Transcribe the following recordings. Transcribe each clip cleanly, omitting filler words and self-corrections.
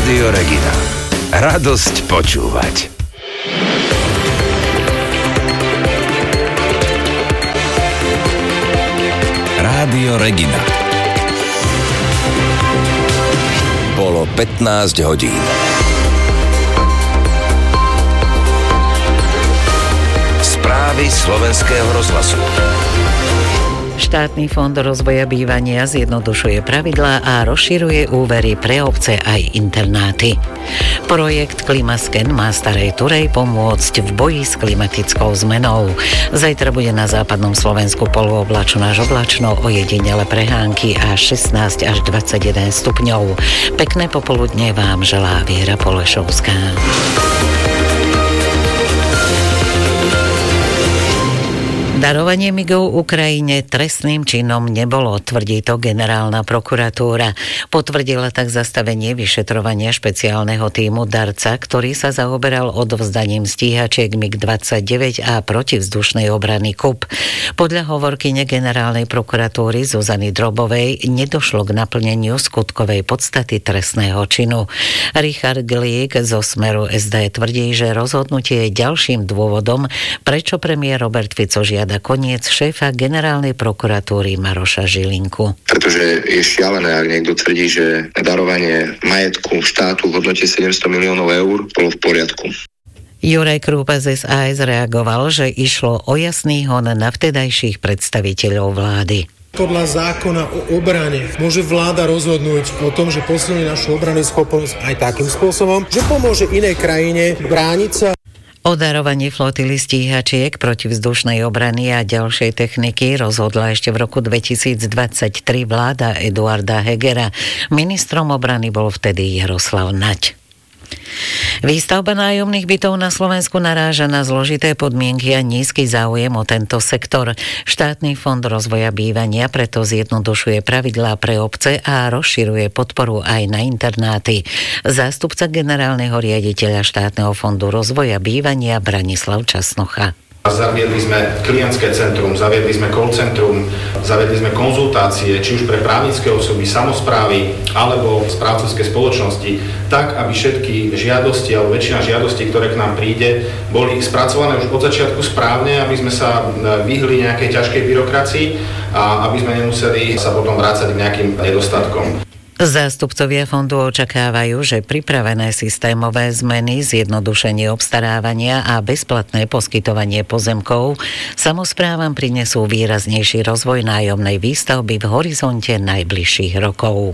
Rádio Regina. Radosť počúvať. Rádio Regina. Bolo 15 hodín. Správy slovenského rozhlasu. Štátny fond rozvoja bývania zjednodušuje pravidlá a rozširuje úvery pre obce aj internáty. Projekt Klimasken má Starej Turej pomôcť v boji s klimatickou zmenou. Zajtra bude na západnom Slovensku polooblačno až oblačno, ojedinele prehánky a 16 až 21 stupňov. Pekné popoludne vám želá Viera Polešovská. Darovanie migov Ukrajine trestným činom nebolo, tvrdí to generálna prokuratúra. Potvrdila tak zastavenie vyšetrovania špeciálneho tímu darca, ktorý sa zaoberal odovzdaním stíhačiek MiG-29 a protivzdušnej obrany KUP. Podľa hovorkyne generálnej prokuratúry Zuzany Drobovej nedošlo k naplneniu skutkovej podstaty trestného činu. Richard Glík zo Smeru SD tvrdí, že rozhodnutie je ďalším dôvodom, prečo premiér Robert Fico žiada koniec šéfa generálnej prokuratúry Maroša Žilinku. Pretože je šialené, ak niekto tvrdí, že darovanie majetku štátu v hodnote 700 miliónov eur bolo v poriadku. Juraj Krúpa z SAS reagoval, že išlo o jasný hon na vtedajších predstaviteľov vlády. Podľa zákona o obrane môže vláda rozhodnúť o tom, že posilní našu obrannú schopnosť aj takým spôsobom, že pomôže inej krajine brániť sa. O darovaní flotily stíhačiek protivzdušnej obrany a ďalšej techniky rozhodla ešte v roku 2023 vláda Eduarda Hegera. Ministrom obrany bol vtedy Jaroslav Naď. Výstavba nájomných bytov na Slovensku naráža na zložité podmienky a nízky záujem o tento sektor. Štátny fond rozvoja bývania preto zjednodušuje pravidlá pre obce a rozširuje podporu aj na internáty. Zástupca generálneho riaditeľa štátneho fondu rozvoja bývania Branislav Časnocha. Zaviedli sme klientské centrum, zaviedli sme call centrum, zaviedli sme konzultácie, či už pre právnické osoby, samosprávy alebo správcovské spoločnosti, tak, aby všetky žiadosti alebo väčšina žiadostí, ktoré k nám príde, boli spracované už od začiatku správne, aby sme sa vyhli nejakej ťažkej byrokracii a aby sme nemuseli sa potom vrácať k nejakým nedostatkom. Zástupcovia fondu očakávajú, že pripravené systémové zmeny, zjednodušenie obstarávania a bezplatné poskytovanie pozemkov samosprávam prinesú výraznejší rozvoj nájomnej výstavby v horizonte najbližších rokov.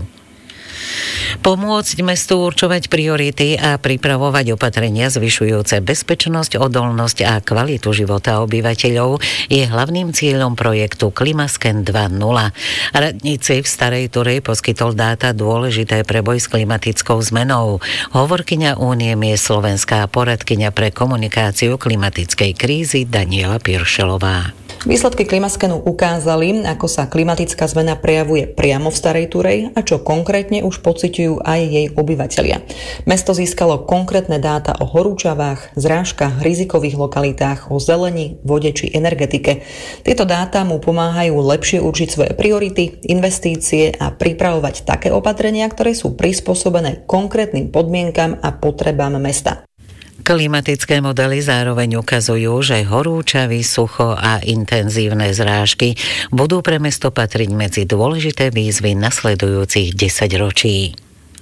Pomôcť mestu určovať priority a pripravovať opatrenia zvyšujúce bezpečnosť, odolnosť a kvalitu života obyvateľov je hlavným cieľom projektu Klimasken 2.0. Radníci v Starej Turej poskytol dáta dôležité pre boj s klimatickou zmenou. Hovorkyňa Únie je slovenská poradkyňa pre komunikáciu klimatickej krízy Daniela Piršelová. Výsledky Klimaskenu ukázali, ako sa klimatická zmena prejavuje priamo v Starej Turej a čo konkrétne už pociťujú aj jej obyvatelia. Mesto získalo konkrétne dáta o horúčavách, zrážkach, rizikových lokalitách, o zelení, vode či energetike. Tieto dáta mu pomáhajú lepšie určiť svoje priority, investície a pripravovať také opatrenia, ktoré sú prispôsobené konkrétnym podmienkam a potrebám mesta. Klimatické modely zároveň ukazujú, že horúčavy, sucho a intenzívne zrážky budú pre mesto patriť medzi dôležité výzvy nasledujúcich 10 ročí.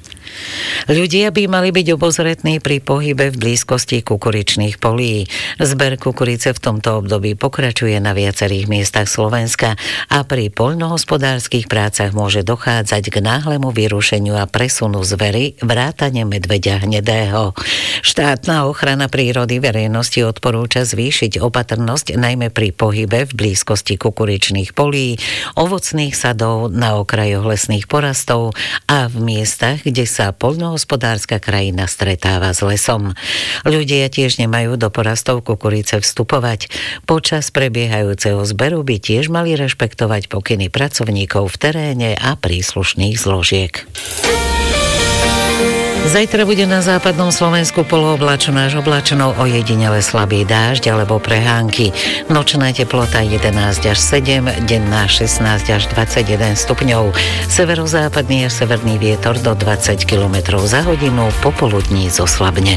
Ľudia by mali byť obozretní pri pohybe v blízkosti kukuričných polí. Zber kukurice v tomto období pokračuje na viacerých miestach Slovenska a pri poľnohospodárskych prácach môže dochádzať k náhlemu vyrušeniu a presunu zvery vrátane medveďa hnedého. Štátna ochrana prírody verejnosti odporúča zvýšiť opatrnosť najmä pri pohybe v blízkosti kukuričných polí, ovocných sadov, na okrajoch lesných porastov a v miestach, kde sa poľnohospodárska krajina stretáva s lesom. Ľudia tiež nemajú do porastov kukurice vstupovať. Počas prebiehajúceho zberu by tiež mali rešpektovať pokyny pracovníkov v teréne a príslušných zložiek. Zajtra bude na západnom Slovensku polooblačno až oblačno, ojedinele slabý dážď alebo prehánky. Nočná teplota 11 až 7, denná 16 až 21 stupňov. Severozápadný až severný vietor do 20 km za hodinu, popoludní zoslabne.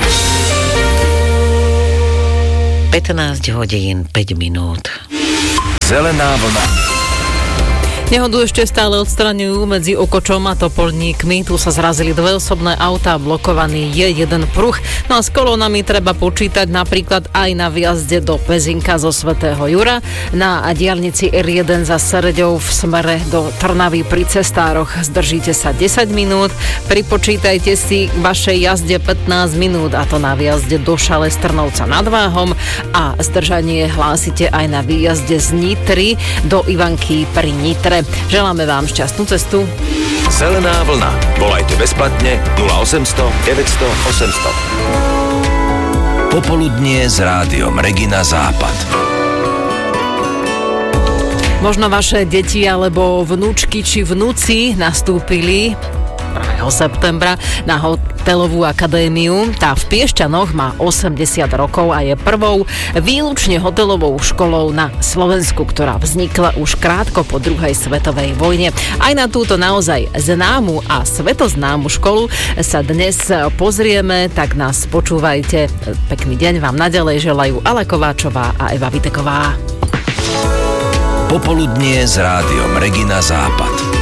15 hodín 5 minút. Zelená vlna. Nehodu ešte stále odstraňujú medzi Okočom a Topolníkmi. Tu sa zrazili dve osobné autá, blokovaný je jeden pruh. No a s kolónami treba počítať napríklad aj na výjazde do Pezinka zo Svätého Jura, na diaľnici R1 za Sereďou v smere do Trnavy pri cestároch. Zdržíte sa 10 minút, pripočítajte si k vašej jazde 15 minút, a to na výjazde do Šale z Trnovca nad Váhom, a zdržanie hlásite aj na výjazde z Nitry do Ivanky pri Nitre. Želáme vám šťastnú cestu. Zelená vlna. Volajte bezplatne 0800 900 800. Popoludnie s rádiom Regina Západ. Možno vaše deti alebo vnúčky či vnúci nastúpili 1. septembra na hotelovú akadémiu. Tá v Piešťanoch má 80 rokov a je prvou výlučne hotelovou školou na Slovensku, ktorá vznikla už krátko po druhej svetovej vojne. Aj na túto naozaj známu a svetoznámu školu sa dnes pozrieme, tak nás počúvajte. Pekný deň vám naďalej želajú Ala Kováčová a Eva Viteková. Popoludnie s rádiom Regina Západ.